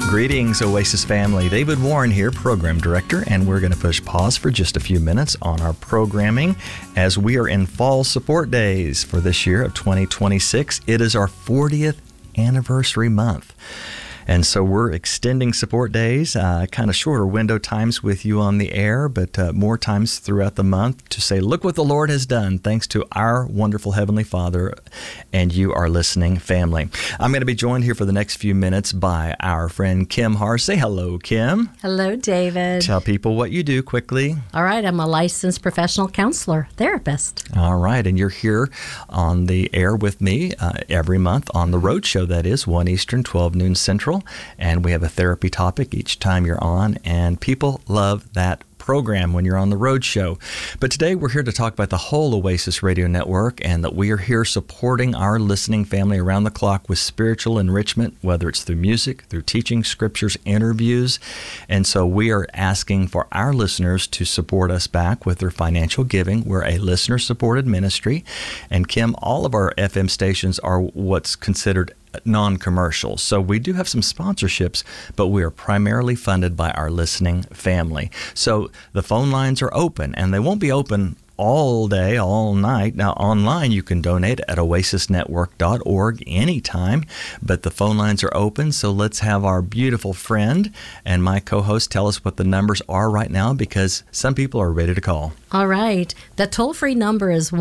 Greetings, Oasis family. David Warren here, Program Director, and we're going to push pause for just a few minutes on our programming as we are in Fall Support Days for this year of 2026. It is our 40th anniversary month. And so we're extending support days, kind of shorter window times with you on the air, but more times throughout the month to say, look what the Lord has done, thanks to our wonderful Heavenly Father and you, our listening family. I'm going to be joined here for the next few minutes by our friend Kim Har. Say hello, Kim. Hello, David. Tell people what you do quickly. All right, I'm a licensed professional counselor, therapist. All right, and you're here on the air with me every month on the Road Show, that is 1 Eastern, 12 noon Central. And we have a therapy topic each time you're on, and people love that program when you're on the Road Show. But today we're here to talk about the whole Oasis Radio Network, and that we are here supporting our listening family around the clock with spiritual enrichment, whether it's through music, through teaching, scriptures, interviews. And so we are asking for our listeners to support us back with their financial giving. We're a listener-supported ministry. And Kim, all of our FM stations are what's considered non-commercial. So we do have some sponsorships, but we are primarily funded by our listening family. So the phone lines are open, and they won't be open all day, all night. Now, online, you can donate at oasisnetwork.org anytime, but the phone lines are open. So let's have our beautiful friend and my co-host tell us what the numbers are right now, because some people are ready to call. All right. The toll-free number is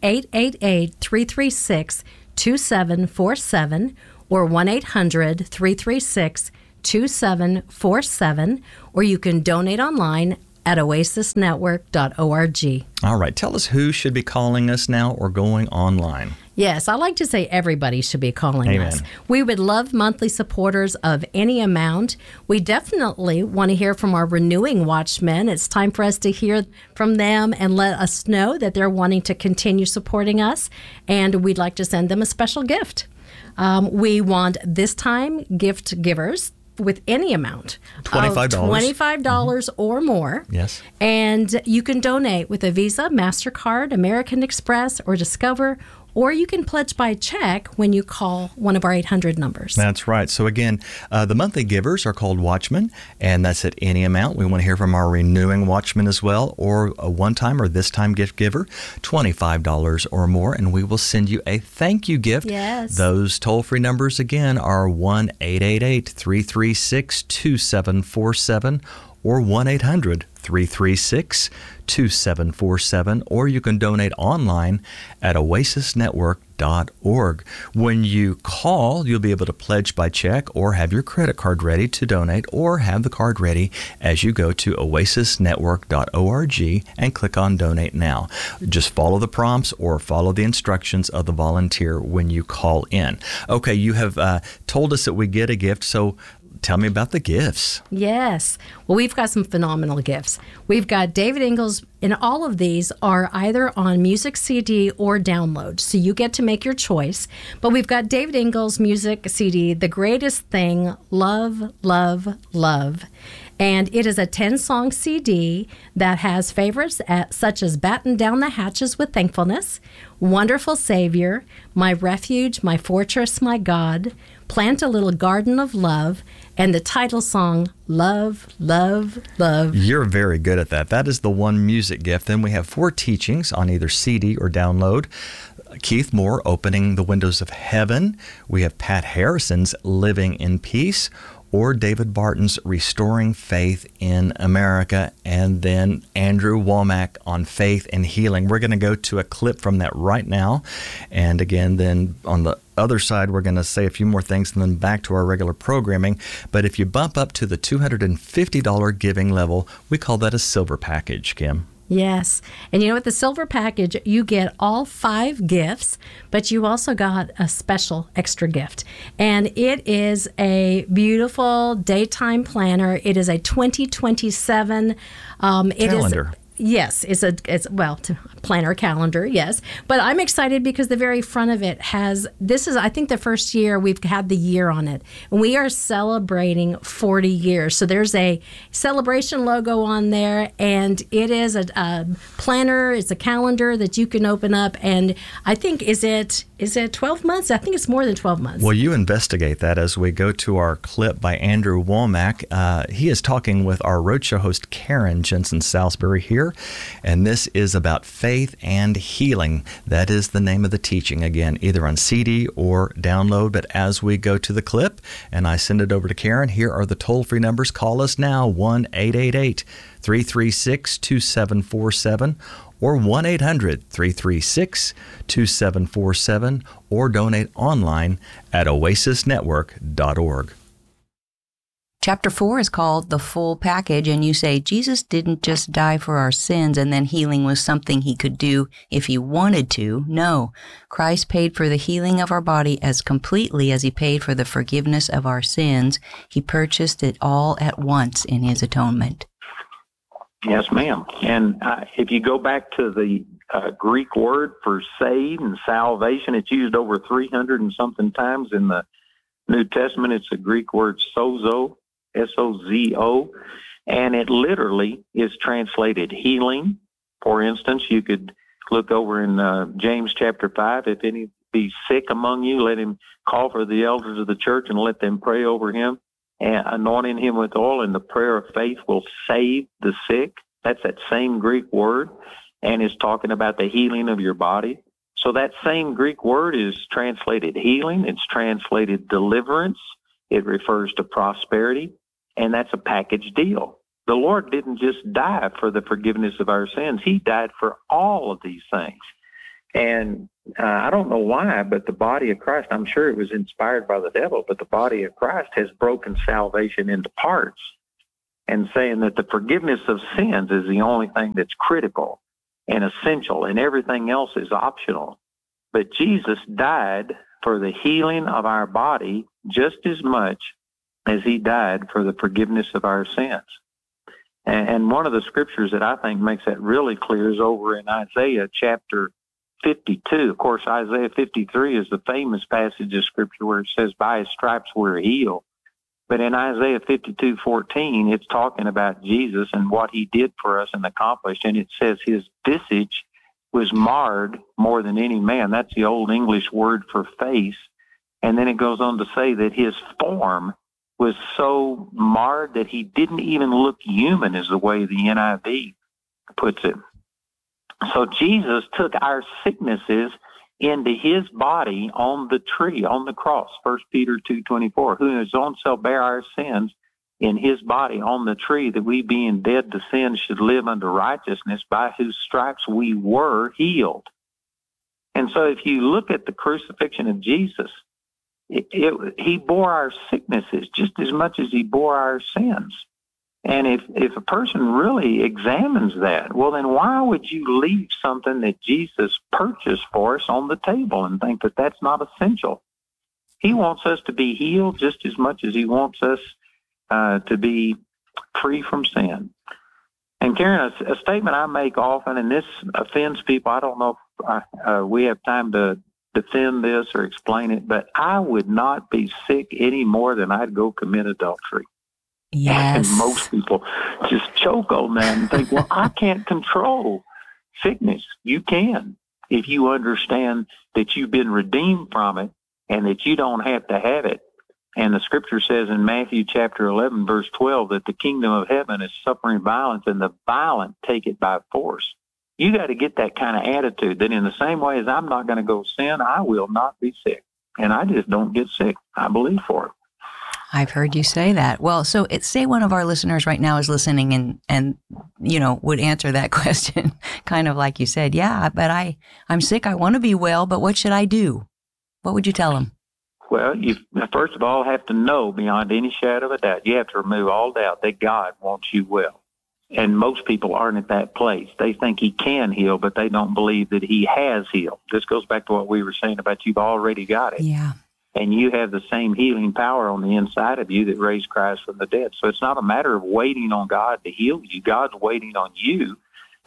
1-888-336-2747 or 1-800-336-2747, or you can donate online at oasisnetwork.org. All right. Tell us who should be calling us now or going online. Yes, I like to say everybody should be calling Amen. us. We would love monthly supporters of any amount. We definitely want to hear from our renewing watchmen. It's time for us to hear from them and let us know that they're wanting to continue supporting us, and we'd like to send them a special gift. We want this time gift givers with any amount. $25. $25 or more. Yes. And you can donate with a Visa, MasterCard, American Express, or Discover, or you can pledge by check when you call one of our 800 numbers. That's right. So again, the monthly givers are called Watchmen, and that's at any amount. We want to hear from our renewing Watchmen as well, or a one-time or this-time gift giver, $25 or more, and we will send you a thank you gift. Yes. Those toll-free numbers again are 1-888-336-2747 or 1-800-336-2747, or you can donate online at oasisnetwork.org. When you call, you'll be able to pledge by check or have your credit card ready to donate, or have the card ready as you go to oasisnetwork.org and click on Donate Now. Just follow the prompts or follow the instructions of the volunteer when you call in. Okay, you have told us that we get a gift, so tell me about the gifts. Yes. Well, we've got some phenomenal gifts. We've got David Ingalls, and all of these are either on music CD or download, so you get to make your choice. But we've got David Ingalls' music CD, The Greatest Thing, Love, Love, Love. And it is a 10-song CD that has favorites such as Batten Down the Hatches with Thankfulness, Wonderful Savior, My Refuge, My Fortress, My God, Plant a Little Garden of Love, and the title song, Love, Love, Love. You're very good at that. That is the one music gift. Then we have 4 teachings on either CD or download. Keith Moore, Opening the Windows of Heaven. We have Pat Harrison's Living in Peace, or David Barton's Restoring Faith in America, and then Andrew Womack on Faith and Healing. We're going to go to a clip from that right now. And again, then on the other side, we're going to say a few more things and then back to our regular programming. But if you bump up to the $250 giving level, we call that a silver package, Kim. Yes. And you know, with the silver package, you get all 5 gifts, but you also got a special extra gift. And it is a beautiful daytime planner. It is a 2027 calendar. Yes, it's to plan our calendar, yes. But I'm excited because the very front of it this is, I think, the first year we've had the year on it. And we are celebrating 40 years. So there's a celebration logo on there, and it is a planner, it's a calendar that you can open up. And I think, is it 12 months? I think it's more than 12 months. Well, you investigate that as we go to our clip by Andrew Womack. He is talking with our roadshow host, Karen Jensen Salisbury, here. And this is about faith and healing. That is the name of the teaching, again, either on CD or download. But as we go to the clip and I send it over to Karen, here are the toll-free numbers. Call us now, 1-888-336-2747 or 1-800-336-2747, or donate online at oasisnetwork.org. Chapter 4 is called The Full Package, and you say Jesus didn't just die for our sins and then healing was something he could do if he wanted to. No, Christ paid for the healing of our body as completely as he paid for the forgiveness of our sins. He purchased it all at once in his atonement. Yes, ma'am. And if you go back to the Greek word for save and salvation, it's used over 300 and something times in the New Testament. It's a Greek word sozo, S-O-Z-O, and it literally is translated healing. For instance, you could look over in James chapter 5, if any be sick among you, let him call for the elders of the church and let them pray over him, and anointing him with oil, and the prayer of faith will save the sick. That's that same Greek word, and it's talking about the healing of your body. So that same Greek word is translated healing. It's translated deliverance. It refers to prosperity, and that's a package deal. The Lord didn't just die for the forgiveness of our sins. He died for all of these things. And I don't know why, but the body of Christ, I'm sure it was inspired by the devil, but the body of Christ has broken salvation into parts and saying that the forgiveness of sins is the only thing that's critical and essential, and everything else is optional. But Jesus died for the healing of our body just as much as he died for the forgiveness of our sins. And one of the scriptures that I think makes that really clear is over in Isaiah chapter 52. Of course, Isaiah 53 is the famous passage of scripture where it says, by his stripes we're healed. But in Isaiah 52:14, it's talking about Jesus and what he did for us and accomplished. And it says his visage was marred more than any man. That's the old English word for face. And then it goes on to say that his form was so marred that he didn't even look human, is the way the NIV puts it. So Jesus took our sicknesses into his body on the tree, on the cross, 1 Peter 2:24, who in his own self bare our sins in his body on the tree, that we being dead to sin should live unto righteousness, by whose stripes we were healed. And so if you look at the crucifixion of Jesus, he bore our sicknesses just as much as he bore our sins. And if a person really examines that, well, then why would you leave something that Jesus purchased for us on the table and think that that's not essential? He wants us to be healed just as much as he wants us to be free from sin. And Karen, a statement I make often, and this offends people, I don't know if we have time to defend this or explain it, but I would not be sick any more than I'd go commit adultery. Yes. And most people just choke on that and think, well, I can't control sickness. You can, if you understand that you've been redeemed from it and that you don't have to have it. And the scripture says in Matthew chapter 11, verse 12, that the kingdom of heaven is suffering violence, and the violent take it by force. You got to get that kind of attitude that in the same way as I'm not going to go sin, I will not be sick. And I just don't get sick. I believe for it. I've heard you say that. Well, so say one of our listeners right now is listening and would answer that question, kind of like you said, yeah, but I'm sick. I want to be well, but what should I do? What would you tell them? Well, you first of all have to know beyond any shadow of a doubt. You have to remove all doubt that God wants you well. And most people aren't at that place. They think he can heal, but they don't believe that he has healed. This goes back to what we were saying about you've already got it. Yeah. And you have the same healing power on the inside of you that raised Christ from the dead. So it's not a matter of waiting on God to heal you. God's waiting on you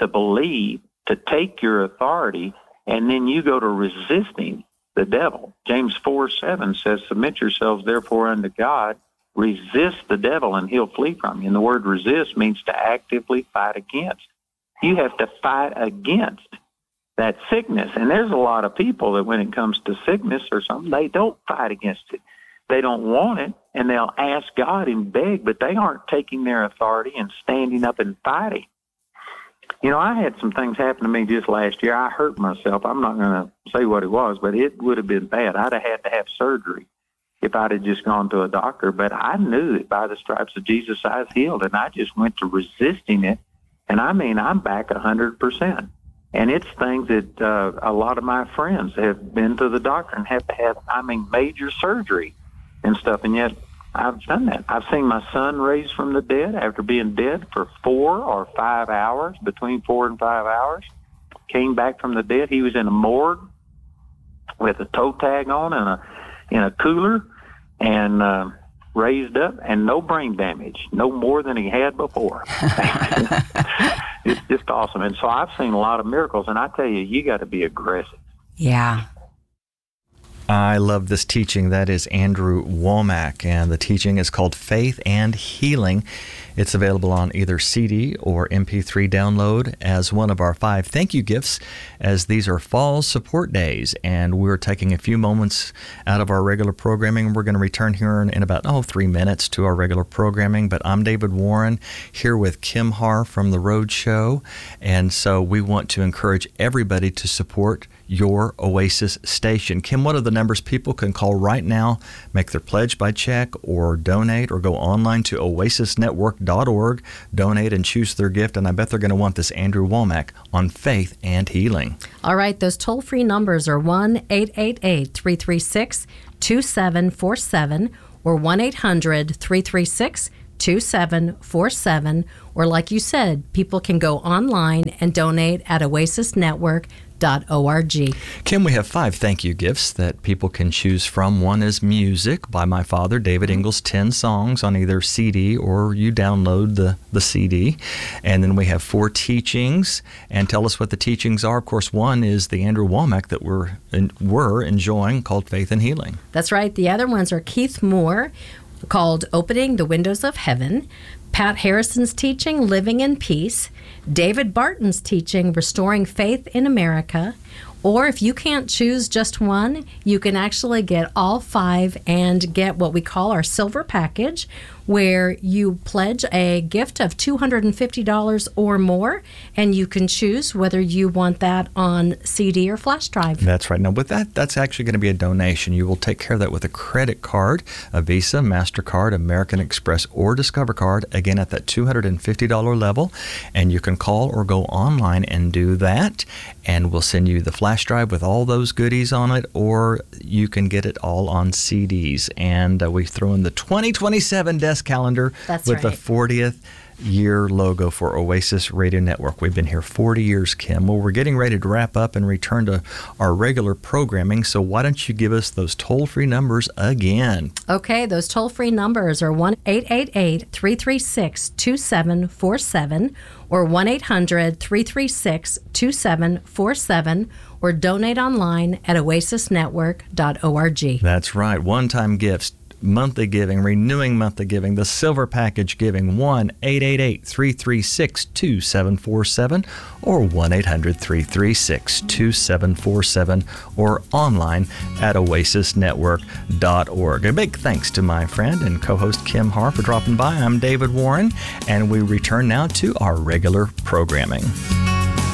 to believe, to take your authority, and then you go to resisting the devil. James 4:7 says, submit yourselves therefore unto God, resist the devil, and he'll flee from you. And the word resist means to actively fight against. You have to fight against that sickness. And there's a lot of people that when it comes to sickness or something, they don't fight against it. They don't want it, and they'll ask God and beg, but they aren't taking their authority and standing up and fighting. You know, I had some things happen to me just last year. I hurt myself. I'm not going to say what it was, but it would have been bad. I'd have had to have surgery if I'd have just gone to a doctor. But I knew that by the stripes of Jesus I was healed, and I just went to resisting it. And I mean, I'm back 100%. And it's things that a lot of my friends have been to the doctor and have to have, major surgery and stuff. And yet I've done that. I've seen my son raised from the dead after being dead for 4 or 5 hours, between 4 and 5 hours. Came back from the dead. He was in a morgue with a toe tag on and in a cooler, and raised up, and no brain damage, no more than he had before. It's just awesome. And so I've seen a lot of miracles, and I tell you, you got to be aggressive. Yeah. I love this teaching. That is Andrew Wommack, and the teaching is called Faith and Healing. It's available on either CD or MP3 download as one of our 5 thank you gifts, as these are fall support days, and we're taking a few moments out of our regular programming. We're going to return here in about 3 minutes to our regular programming, but I'm David Warren here with Kim Harr from The Road Show, and so we want to encourage everybody to support your Oasis station. Kim, what are the numbers people can call right now, make their pledge by check or donate, or go online to oasisnetwork.org, donate and choose their gift? And I bet they're going to want this Andrew Wommack on faith and healing. All right, those toll-free numbers are 1-888-336-2747 or 1-800-336-2747, or like you said, people can go online and donate at oasisnetwork.org. Kim, we have 5 thank you gifts that people can choose from. One is music by my father, David Ingalls, 10 songs on either CD or you download the CD. And then we have 4 teachings, and tell us what the teachings are. Of course, one is the Andrew Wommack that we're enjoying, called Faith and Healing. That's right. The other ones are Keith Moore, called Opening the Windows of Heaven, Pat Harrison's teaching, Living in Peace, David Barton's teaching, Restoring Faith in America, or if you can't choose just one, you can actually get all 5 and get what we call our silver package, where you pledge a gift of $250 or more, and you can choose whether you want that on CD or flash drive. That's right. Now, with that, that's actually going to be a donation. You will take care of that with a credit card, a Visa, MasterCard, American Express, or Discover card, again at that $250 level. And you can call or go online and do that, and we'll send you the flash drive with all those goodies on it, or you can get it all on CDs. And we throw in the 2027 desk calendar. That's with right. the 40th year logo for Oasis Radio Network. We've been here 40 years, Kim. Well, we're getting ready to wrap up and return to our regular programming, so why don't you give us those toll-free numbers again? Okay, those toll-free numbers are 1-888-336-2747 or 1-800-336-2747, or donate online at oasisnetwork.org. That's right. One-time gifts, monthly giving, renewing monthly giving, the silver package giving, 1-888-336-2747 or 1-800-336-2747, or online at oasisnetwork.org. A big thanks to my friend and co-host Kim Harr for dropping by. I'm David Warren, and we return now to our regular programming.